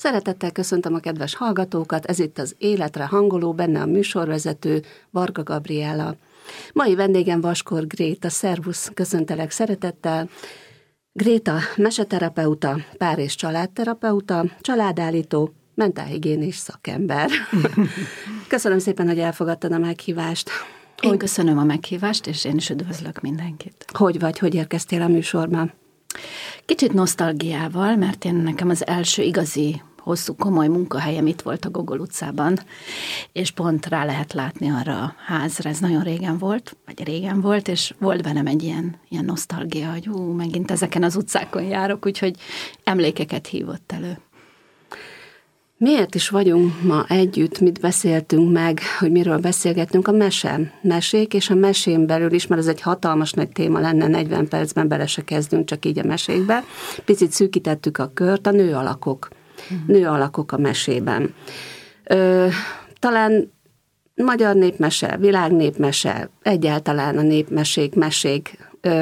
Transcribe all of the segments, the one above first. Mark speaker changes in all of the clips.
Speaker 1: Szeretettel köszöntöm a kedves hallgatókat, ez itt az Életre hangoló, benne a műsorvezető Varga Gabriella. Mai vendégem Vaskor Gréta, szervusz, köszöntelek szeretettel. Gréta meseterapeuta, pár- és családterapeuta, családállító, mentálhigiénés szakember. Köszönöm szépen, hogy elfogadtad a meghívást.
Speaker 2: Én köszönöm a meghívást, és én is üdvözlök mindenkit.
Speaker 1: Hogy vagy, hogy érkeztél a műsorban?
Speaker 2: Kicsit nosztalgiával, mert nekem az első igazi, hosszú, komoly munkahelyem itt volt a Gogol utcában, és pont rá lehet látni arra a házra, ez nagyon régen volt, és volt bennem egy ilyen nosztalgia, hogy megint ezeken az utcákon járok, úgyhogy emlékeket hívott elő.
Speaker 1: Miért is vagyunk ma együtt, mit beszéltünk meg, hogy miről beszélgetünk? A mesék, és a mesén belül is, mert ez egy hatalmas nagy téma lenne, 40 percben bele se kezdünk csak így a mesékbe. Picit szűkítettük a kört, a nőalakok a mesében. Talán magyar népmese, világnépmese, egyáltalán a népmesék, mesék.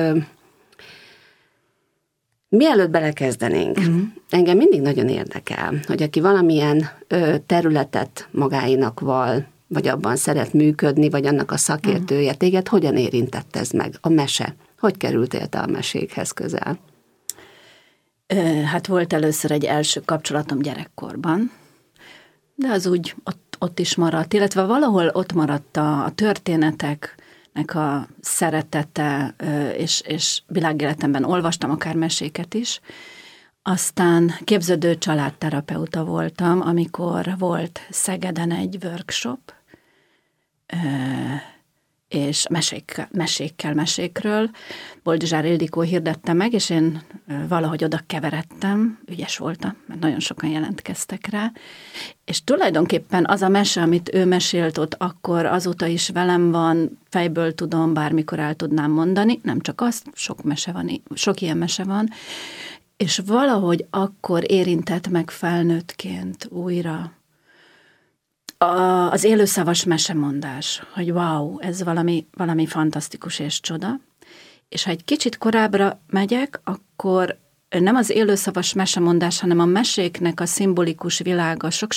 Speaker 1: Mielőtt belekezdenénk, engem mindig nagyon érdekel, hogy aki valamilyen területet magáinak val, vagy abban szeret működni, vagy annak a szakértője, téged hogyan érintett ez meg? A mese. Hogy kerültél te a mesékhez közel?
Speaker 2: Hát volt először egy első kapcsolatom gyerekkorban, de az úgy ott is maradt, illetve valahol ott maradt a történeteknek a szeretete, és világéletemben olvastam akár meséket is. Aztán képződő családterapeuta voltam, amikor volt Szegeden egy workshop, és mesékről. Boldizsár Ildikó hirdette meg, és én valahogy oda keveredtem, ügyes voltam, mert nagyon sokan jelentkeztek rá, és tulajdonképpen az a mese, amit ő mesélt ott akkor, azóta is velem van, fejből tudom, bármikor el tudnám mondani, nem csak azt, sok ilyen mese van, és valahogy akkor érintett meg felnőttként újra az élőszavas mesemondás, hogy wow, ez valami fantasztikus és csoda. És ha egy kicsit korábbra megyek, akkor nem az élőszavas mesemondás, hanem a meséknek a szimbolikus világa sok